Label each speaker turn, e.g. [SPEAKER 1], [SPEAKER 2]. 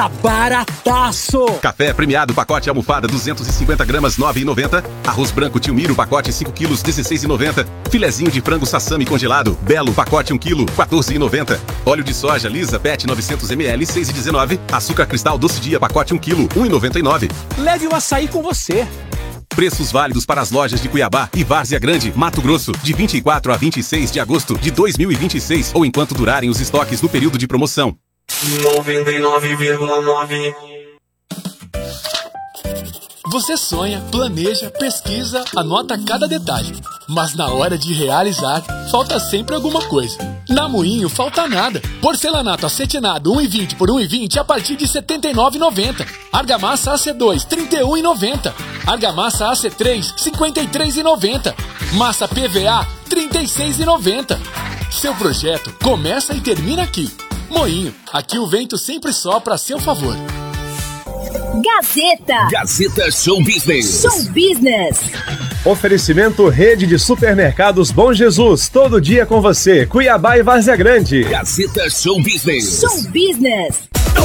[SPEAKER 1] Tá barataço!
[SPEAKER 2] Café premiado, pacote almofada, 250 gramas, 9,90. Arroz branco Tio Miro, pacote 5 quilos, 16,90. Filezinho de frango sassami congelado, Belo, pacote 1 quilo, 14,90. Óleo de soja Lisa Pet 900 ml, 6,19. Açúcar cristal doce dia, pacote 1 quilo, 1,99.
[SPEAKER 1] Leve o açaí com você.
[SPEAKER 2] Preços válidos para as lojas de Cuiabá e Várzea Grande, Mato Grosso, de 24 a 26 de agosto de 2026 ou enquanto durarem os estoques no período de promoção.
[SPEAKER 3] 99,9.
[SPEAKER 4] Você sonha, planeja, pesquisa, anota cada detalhe. Mas na hora de realizar, falta sempre alguma coisa. Na Moinho falta nada. Porcelanato acetinado 1,20 por 1,20 a partir de R$ 79,90. Argamassa AC2 R$ 31,90. Argamassa AC3 R$ 53,90. Massa PVA R$ 36,90. Seu projeto começa e termina aqui. Moinho, aqui o vento sempre sopra a seu favor.
[SPEAKER 5] Gazeta.
[SPEAKER 6] Gazeta Show Business.
[SPEAKER 5] Show Business.
[SPEAKER 7] Oferecimento Rede de Supermercados Bom Jesus. Todo dia com você. Cuiabá e Várzea Grande.
[SPEAKER 6] Gazeta Show Business.
[SPEAKER 5] Show Business.